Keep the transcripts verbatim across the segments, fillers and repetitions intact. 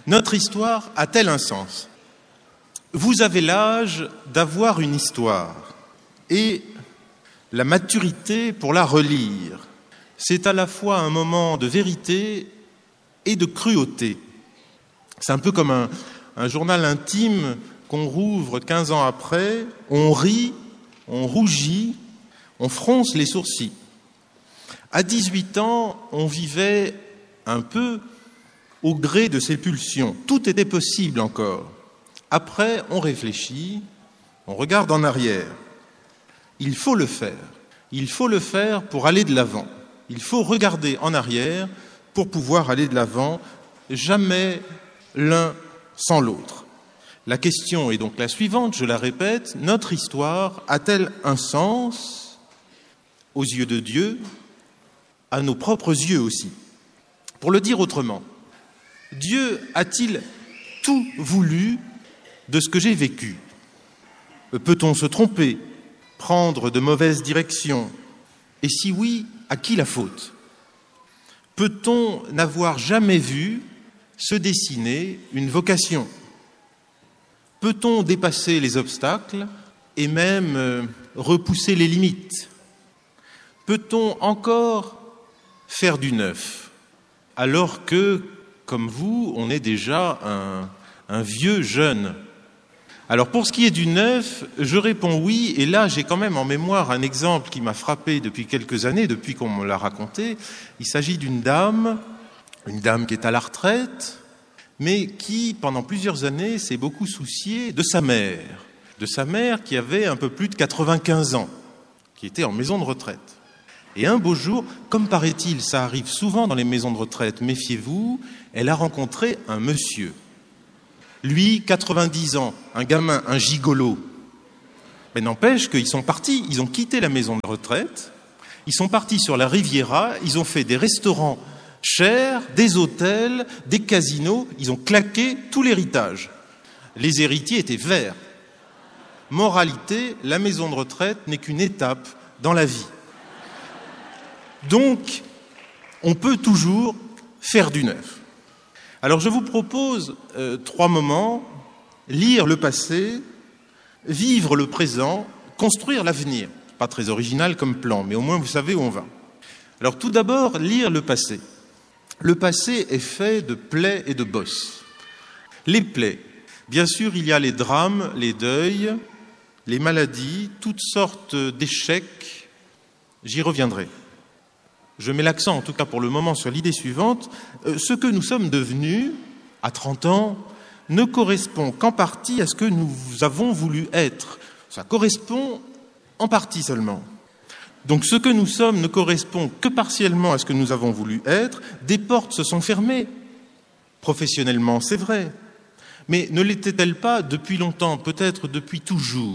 Notre histoire a-t-elle un sens ? Vous avez l'âge d'avoir une histoire et la maturité pour la relire. C'est à la fois un moment de vérité et de cruauté. C'est un peu comme un, un journal intime qu'on rouvre quinze ans après, on rit, on rougit, on fronce les sourcils. À dix-huit ans, on vivait un peu au gré de ses pulsions. Tout était possible encore. Après, on réfléchit, on regarde en arrière. Il faut le faire. Il faut le faire pour aller de l'avant. Il faut regarder en arrière pour pouvoir aller de l'avant. Jamais l'un sans l'autre. La question est donc la suivante, je la répète, notre histoire a-t-elle un sens aux yeux de Dieu, à nos propres yeux aussi ? Pour le dire autrement, Dieu a-t-il tout voulu de ce que j'ai vécu ? Peut-on se tromper, prendre de mauvaises directions ? Et si oui, à qui la faute ? Peut-on n'avoir jamais vu se dessiner une vocation ? Peut-on dépasser les obstacles et même euh, repousser les limites ? Peut-on encore faire du neuf, alors que, comme vous, on est déjà un, un vieux jeune ? Alors pour ce qui est du neuf, je réponds oui, et là j'ai quand même en mémoire un exemple qui m'a frappé depuis quelques années, depuis qu'on me l'a raconté. Il s'agit d'une dame, une dame qui est à la retraite, mais qui, pendant plusieurs années, s'est beaucoup souciée de sa mère, de sa mère qui avait un peu plus de quatre-vingt-quinze ans, qui était en maison de retraite. Et un beau jour, comme paraît-il, ça arrive souvent dans les maisons de retraite, méfiez-vous, elle a rencontré un monsieur. Lui, quatre-vingt-dix ans, un gamin, un gigolo. Mais n'empêche qu'ils sont partis, ils ont quitté la maison de retraite, ils sont partis sur la Riviera, ils ont fait des restaurants chers, des hôtels, des casinos, ils ont claqué tout l'héritage. Les héritiers étaient verts. Moralité, la maison de retraite n'est qu'une étape dans la vie. Donc, on peut toujours faire du neuf. Alors je vous propose euh, trois moments, lire le passé, vivre le présent, construire l'avenir. Pas très original comme plan, mais au moins vous savez où on va. Alors tout d'abord, lire le passé. Le passé est fait de plaies et de bosses. Les plaies, bien sûr, il y a les drames, les deuils, les maladies, toutes sortes d'échecs. J'y reviendrai. Je mets l'accent, en tout cas pour le moment, sur l'idée suivante. Euh, ce que nous sommes devenus, à trente ans, ne correspond qu'en partie à ce que nous avons voulu être. Ça correspond en partie seulement. Donc ce que nous sommes ne correspond que partiellement à ce que nous avons voulu être. Des portes se sont fermées. Professionnellement, c'est vrai. Mais ne l'étaient-elles pas depuis longtemps, peut-être depuis toujours ?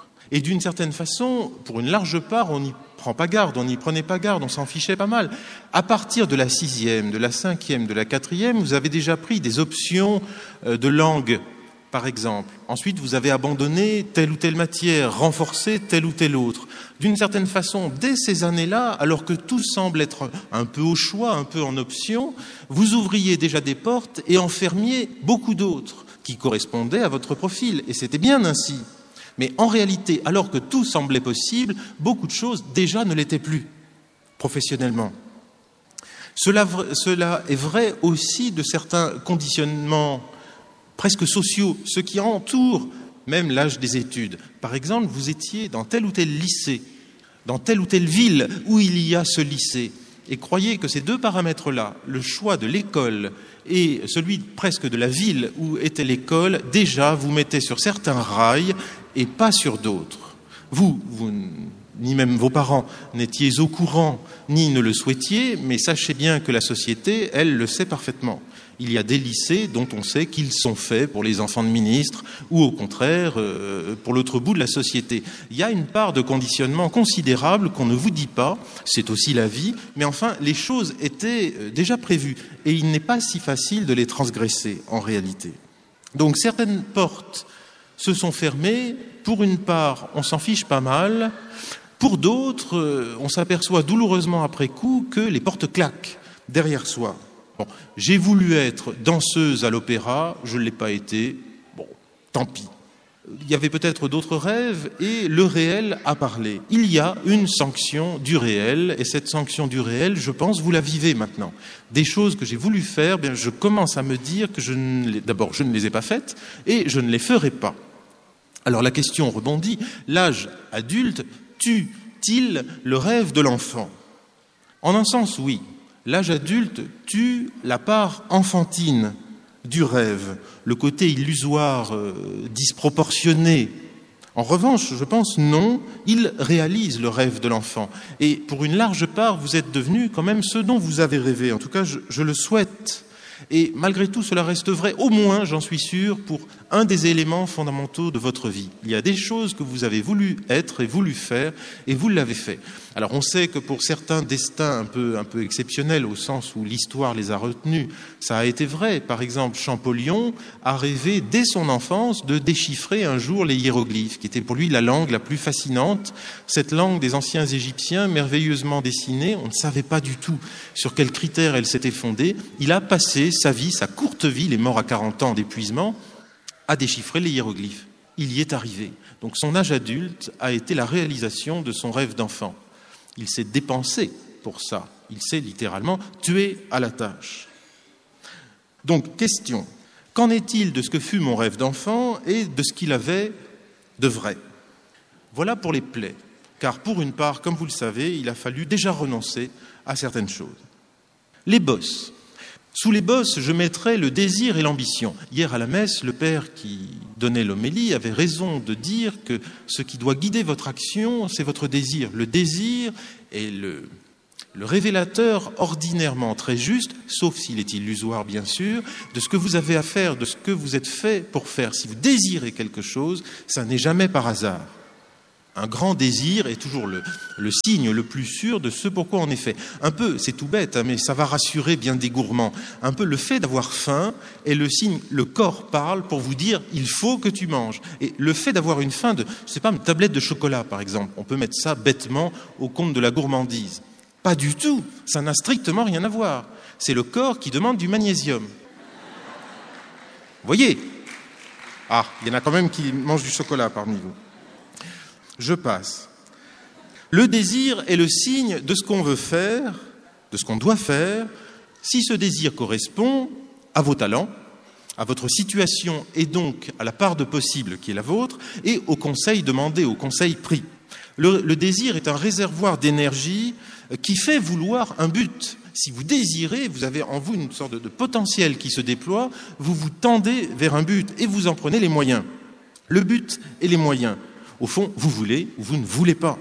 Et d'une certaine façon, pour une large part, on n'y prend pas garde, on n'y prenait pas garde, on s'en fichait pas mal. À partir de la sixième, de la cinquième, de la quatrième, vous avez déjà pris des options de langue, par exemple. Ensuite, vous avez abandonné telle ou telle matière, renforcé telle ou telle autre. D'une certaine façon, dès ces années-là, alors que tout semble être un peu au choix, un peu en option, vous ouvriez déjà des portes et enfermiez beaucoup d'autres qui correspondaient à votre profil. Et c'était bien ainsi. Mais en réalité, alors que tout semblait possible, beaucoup de choses déjà ne l'étaient plus, professionnellement. Cela, cela est vrai aussi de certains conditionnements presque sociaux, ceux qui entourent même l'âge des études. Par exemple, vous étiez dans tel ou tel lycée, dans telle ou telle ville où il y a ce lycée, et croyez que ces deux paramètres-là, le choix de l'école et celui presque de la ville où était l'école, déjà vous mettez sur certains rails et pas sur d'autres. Vous, vous, ni même vos parents n'étiez au courant, ni ne le souhaitiez, mais sachez bien que la société, elle, le sait parfaitement. Il y a des lycées dont on sait qu'ils sont faits pour les enfants de ministres ou au contraire euh, pour l'autre bout de la société. Il y a une part de conditionnement considérable qu'on ne vous dit pas, c'est aussi la vie, mais enfin les choses étaient déjà prévues et il n'est pas si facile de les transgresser en réalité. Donc certaines portes se sont fermées, pour une part on s'en fiche pas mal, pour d'autres on s'aperçoit douloureusement après coup que les portes claquent derrière soi. Bon, j'ai voulu être danseuse à l'opéra, je ne l'ai pas été, bon, tant pis. Il y avait peut-être d'autres rêves et le réel a parlé. Il y a une sanction du réel et cette sanction du réel, je pense, vous la vivez maintenant. Des choses que j'ai voulu faire, bien, je commence à me dire que je ne les... d'abord, je ne les ai pas faites et je ne les ferai pas. Alors la question rebondit, l'âge adulte tue-t-il le rêve de l'enfant ? En un sens, oui. L'âge adulte tue la part enfantine du rêve, le côté illusoire, euh, disproportionné. En revanche, je pense, non, il réalise le rêve de l'enfant. Et pour une large part, vous êtes devenu quand même ce dont vous avez rêvé. En tout cas, je, je le souhaite. Et malgré tout, cela reste vrai, au moins, j'en suis sûr, pour un des éléments fondamentaux de votre vie. Il y a des choses que vous avez voulu être et voulu faire, et vous l'avez fait. Alors on sait que pour certains destins un peu, un peu exceptionnels, au sens où l'histoire les a retenus, ça a été vrai. Par exemple, Champollion a rêvé dès son enfance de déchiffrer un jour les hiéroglyphes, qui était pour lui la langue la plus fascinante. Cette langue des anciens Égyptiens, merveilleusement dessinée, on ne savait pas du tout sur quels critères elle s'était fondée. Il a passé sa vie, sa courte vie, il est mort à quarante ans d'épuisement, à déchiffrer les hiéroglyphes. Il y est arrivé. Donc son âge adulte a été la réalisation de son rêve d'enfant. Il s'est dépensé pour ça. Il s'est littéralement tué à la tâche. Donc, question. Qu'en est-il de ce que fut mon rêve d'enfant et de ce qu'il avait de vrai ? Voilà pour les plaies. Car pour une part, comme vous le savez, il a fallu déjà renoncer à certaines choses. Les bosses. Sous les bosses, je mettrai le désir et l'ambition. Hier à la messe, le père qui donnait l'homélie avait raison de dire que ce qui doit guider votre action, c'est votre désir. Le désir est le, le révélateur ordinairement très juste, sauf s'il est illusoire bien sûr, de ce que vous avez à faire, de ce que vous êtes fait pour faire. Si vous désirez quelque chose, ça n'est jamais par hasard. Un grand désir est toujours le, le signe le plus sûr de ce pourquoi on est fait. Un peu, c'est tout bête, hein, mais ça va rassurer bien des gourmands. Un peu le fait d'avoir faim est le signe, le corps parle pour vous dire il faut que tu manges. Et le fait d'avoir une faim de, je sais pas, une tablette de chocolat par exemple, on peut mettre ça bêtement au compte de la gourmandise. Pas du tout, ça n'a strictement rien à voir. C'est le corps qui demande du magnésium. Vous voyez ? Ah, il y en a quand même qui mangent du chocolat parmi vous. Je passe. Le désir est le signe de ce qu'on veut faire, de ce qu'on doit faire, si ce désir correspond à vos talents, à votre situation et donc à la part de possible qui est la vôtre, et au conseil demandé, au conseil pris. Le, le désir est un réservoir d'énergie qui fait vouloir un but. Si vous désirez, vous avez en vous une sorte de, de potentiel qui se déploie, vous vous tendez vers un but et vous en prenez les moyens. Le but et les moyens. Au fond, vous voulez ou vous ne voulez pas.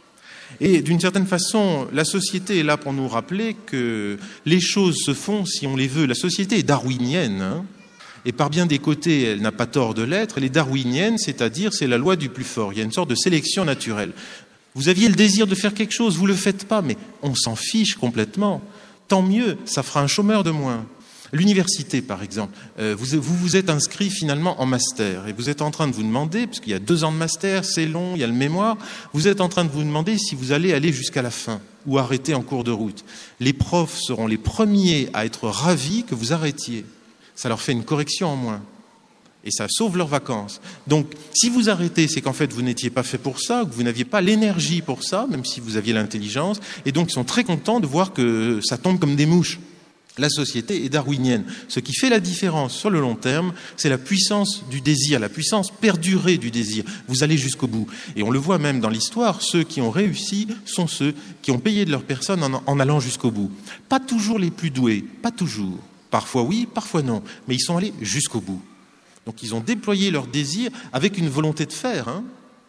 Et d'une certaine façon, la société est là pour nous rappeler que les choses se font si on les veut. La société est darwinienne, hein, et par bien des côtés, elle n'a pas tort de l'être. Elle est darwinienne, c'est-à-dire c'est la loi du plus fort. Il y a une sorte de sélection naturelle. Vous aviez le désir de faire quelque chose, vous ne le faites pas, mais on s'en fiche complètement. Tant mieux, ça fera un chômeur de moins. L'université, par exemple, euh, vous, vous vous êtes inscrit finalement en master et vous êtes en train de vous demander, parce qu'il y a deux ans de master, c'est long, il y a le mémoire, vous êtes en train de vous demander si vous allez aller jusqu'à la fin ou arrêter en cours de route. Les profs seront les premiers à être ravis que vous arrêtiez. Ça leur fait une correction en moins et ça sauve leurs vacances. Donc, si vous arrêtez, c'est qu'en fait, vous n'étiez pas fait pour ça, que vous n'aviez pas l'énergie pour ça, même si vous aviez l'intelligence, et donc ils sont très contents de voir que ça tombe comme des mouches. La société est darwinienne. Ce qui fait la différence sur le long terme, c'est la puissance du désir, la puissance perdurée du désir. Vous allez jusqu'au bout. Et on le voit même dans l'histoire, ceux qui ont réussi sont ceux qui ont payé de leur personne en, en allant jusqu'au bout. Pas toujours les plus doués, pas toujours. Parfois oui, parfois non. Mais ils sont allés jusqu'au bout. Donc ils ont déployé leur désir avec une volonté de faire, hein,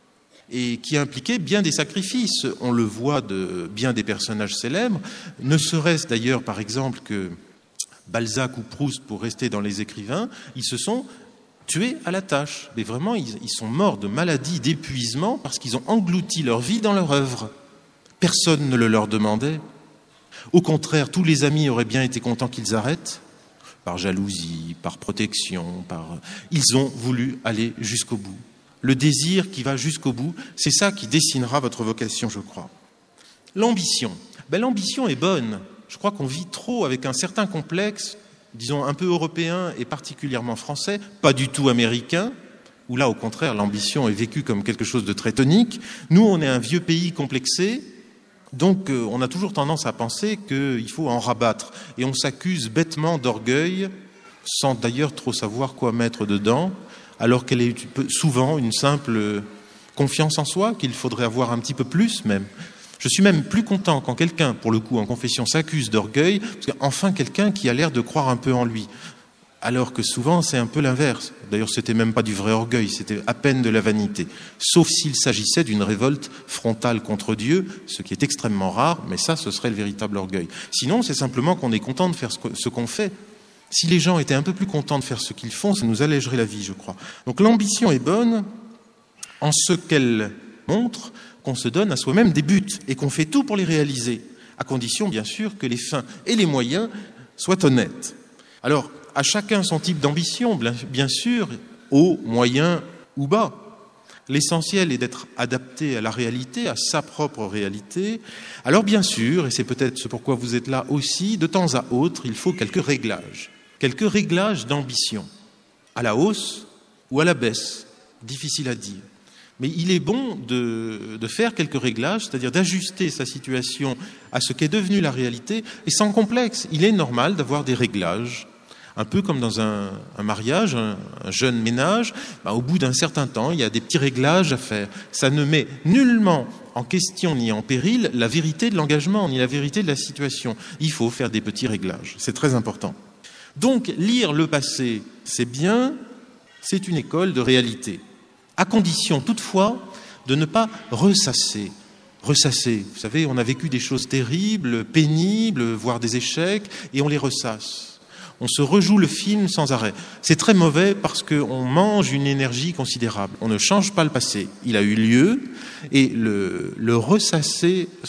et qui impliquait bien des sacrifices. On le voit de bien des personnages célèbres, ne serait-ce d'ailleurs par exemple que Balzac ou Proust, pour rester dans les écrivains, ils se sont tués à la tâche. Mais vraiment, ils, ils sont morts de maladie, d'épuisement, parce qu'ils ont englouti leur vie dans leur œuvre. Personne ne le leur demandait. Au contraire, tous les amis auraient bien été contents qu'ils arrêtent, par jalousie, par protection, par... Ils ont voulu aller jusqu'au bout. Le désir qui va jusqu'au bout, c'est ça qui dessinera votre vocation, je crois. L'ambition. Ben, l'ambition est bonne. je crois qu'on vit trop avec un certain complexe, disons un peu européen et particulièrement français, pas du tout américain, où là, au contraire, l'ambition est vécue comme quelque chose de très tonique. Nous, on est un vieux pays complexé, donc euh, on a toujours tendance à penser qu'il faut en rabattre. Et on s'accuse bêtement d'orgueil, sans d'ailleurs trop savoir quoi mettre dedans, alors qu'elle est souvent une simple confiance en soi, qu'il faudrait avoir un petit peu plus même. Je suis même plus content quand quelqu'un, pour le coup, en confession, s'accuse d'orgueil, parce qu'enfin quelqu'un qui a l'air de croire un peu en lui. Alors que souvent, c'est un peu l'inverse. D'ailleurs, c'était même pas du vrai orgueil, c'était à peine de la vanité. Sauf s'il s'agissait d'une révolte frontale contre Dieu, ce qui est extrêmement rare, mais ça, ce serait le véritable orgueil. Sinon, c'est simplement qu'on est content de faire ce qu'on fait. Si les gens étaient un peu plus contents de faire ce qu'ils font, ça nous allégerait la vie, je crois. Donc l'ambition est bonne en ce qu'elle montre qu'on se donne à soi-même des buts et qu'on fait tout pour les réaliser, à condition, bien sûr, que les fins et les moyens soient honnêtes. Alors, à chacun son type d'ambition, bien sûr, haut, moyen ou bas. L'essentiel est d'être adapté à la réalité, à sa propre réalité. Alors bien sûr, et c'est peut-être ce pourquoi vous êtes là aussi, de temps à autre, il faut quelques réglages. Quelques réglages d'ambition, à la hausse ou à la baisse, difficile à dire. Mais il est bon de, de faire quelques réglages, c'est-à-dire d'ajuster sa situation à ce qu'est devenu la réalité, et sans complexe. Il est normal d'avoir des réglages. Un peu comme dans un, un mariage, un, un jeune ménage, ben, au bout d'un certain temps, il y a des petits réglages à faire. Ça ne met nullement en question ni en péril la vérité de l'engagement, ni la vérité de la situation. Il faut faire des petits réglages, c'est très important. Donc, lire le passé, c'est bien, c'est une école de réalité, à condition toutefois de ne pas ressasser. Ressasser, vous savez, on a vécu des choses terribles, pénibles, voire des échecs, et on les ressasse. On se rejoue le film sans arrêt. C'est très mauvais parce qu'on mange une énergie considérable. On ne change pas le passé. Il a eu lieu et le, le ressasser